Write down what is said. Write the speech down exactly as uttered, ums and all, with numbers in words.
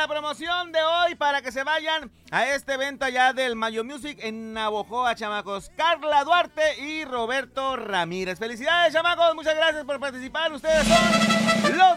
la promoción de hoy para que se vayan a este evento allá del Mayo Music en Navojoa, chamacos. Carla Duarte y Roberto Ramírez. Felicidades, chamacos. Muchas gracias por participar. Ustedes son los